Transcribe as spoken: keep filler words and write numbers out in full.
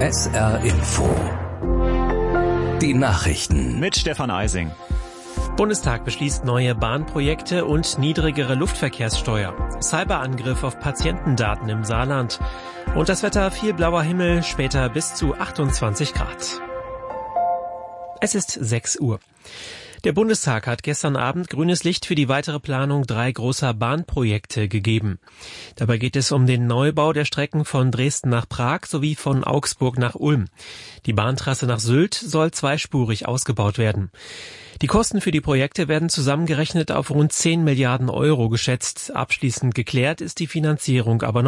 S R Info. Die Nachrichten mit Stefan Eising. Bundestag beschließt neue Bahnprojekte und niedrigere Luftverkehrssteuer. Cyberangriff auf Patientendaten im Saarland. Und das Wetter, viel blauer Himmel, später bis zu achtundzwanzig Grad. Es ist sechs Uhr. Der Bundestag hat gestern Abend grünes Licht für die weitere Planung drei großer Bahnprojekte gegeben. Dabei geht es um den Neubau der Strecken von Dresden nach Prag sowie von Augsburg nach Ulm. Die Bahntrasse nach Sylt soll zweispurig ausgebaut werden. Die Kosten für die Projekte werden zusammengerechnet auf rund zehn Milliarden Euro geschätzt. Abschließend geklärt ist die Finanzierung aber noch